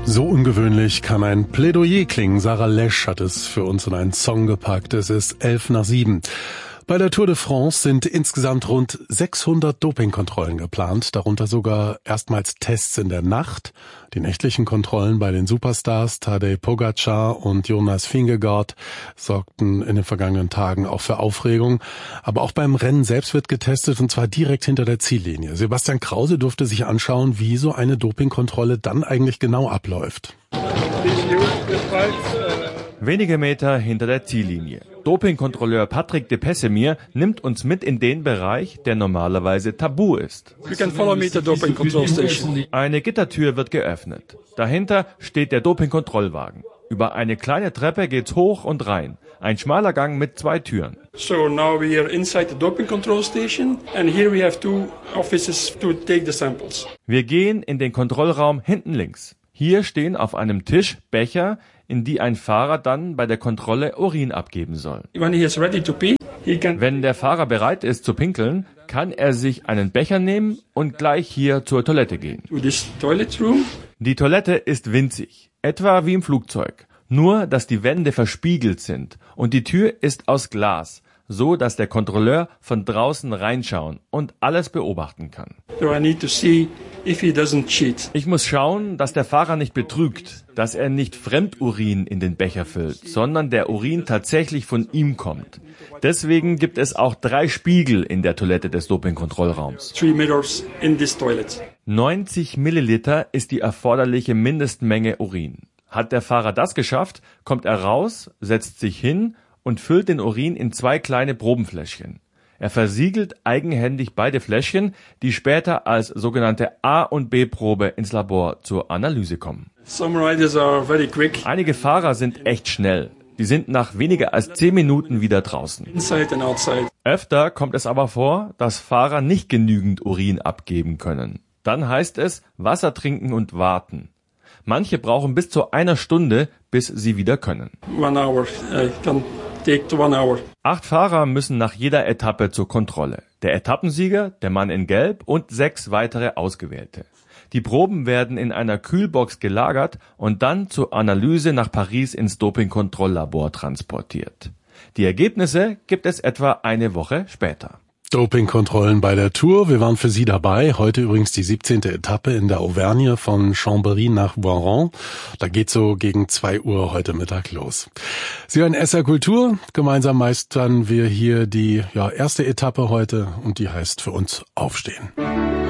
So ungewöhnlich kann ein Plädoyer klingen. Sarah Lesch hat es für uns in einen Song gepackt. Es ist 7:11. Bei der Tour de France sind insgesamt rund 600 Dopingkontrollen geplant, darunter sogar erstmals Tests in der Nacht. Die nächtlichen Kontrollen bei den Superstars Tadej Pogačar und Jonas Vingegaard sorgten in den vergangenen Tagen auch für Aufregung. Aber auch beim Rennen selbst wird getestet, und zwar direkt hinter der Ziellinie. Sebastian Krause durfte sich anschauen, wie so eine Dopingkontrolle dann eigentlich genau abläuft. Wenige Meter hinter der Ziellinie. Dopingkontrolleur Patrick de Pessemir nimmt uns mit in den Bereich, der normalerweise tabu ist. Eine Gittertür wird geöffnet. Dahinter steht der Dopingkontrollwagen. Über eine kleine Treppe geht's hoch und rein. Ein schmaler Gang mit 2 Türen. So now we are inside the doping control station and here we have 2 offices to take the samples. Wir gehen in den Kontrollraum hinten links. Hier stehen auf einem Tisch Becher, in die ein Fahrer dann bei der Kontrolle Urin abgeben soll. Wenn der Fahrer bereit ist zu pinkeln, kann er sich einen Becher nehmen und gleich hier zur Toilette gehen. Die Toilette ist winzig, etwa wie im Flugzeug. Nur, dass die Wände verspiegelt sind und die Tür ist aus Glas, so dass der Kontrolleur von draußen reinschauen und alles beobachten kann. Ich muss schauen, dass der Fahrer nicht betrügt, dass er nicht Fremdurin in den Becher füllt, sondern der Urin tatsächlich von ihm kommt. Deswegen gibt es auch 3 Spiegel in der Toilette des Dopingkontrollraums. 90 Milliliter ist die erforderliche Mindestmenge Urin. Hat der Fahrer das geschafft, kommt er raus, setzt sich hin und füllt den Urin in 2 kleine Probenfläschchen. Er versiegelt eigenhändig beide Fläschchen, die später als sogenannte A- und B-Probe ins Labor zur Analyse kommen. Einige Fahrer sind echt schnell. Die sind nach weniger als 10 Minuten wieder draußen. Öfter kommt es aber vor, dass Fahrer nicht genügend Urin abgeben können. Dann heißt es Wasser trinken und warten. Manche brauchen bis zu 1 Stunde, bis sie wieder können. 8 Fahrer müssen nach jeder Etappe zur Kontrolle. Der Etappensieger, der Mann in Gelb und 6 weitere Ausgewählte. Die Proben werden in einer Kühlbox gelagert und dann zur Analyse nach Paris ins Dopingkontrolllabor transportiert. Die Ergebnisse gibt es etwa eine Woche später. Dopingkontrollen bei der Tour. Wir waren für Sie dabei. Heute übrigens die 17. Etappe in der Auvergne von Chambéry nach Voiron. Da geht so gegen 2 Uhr heute Mittag los. Sie hören SR Kultur. Gemeinsam meistern wir hier die erste Etappe heute und die heißt für uns Aufstehen.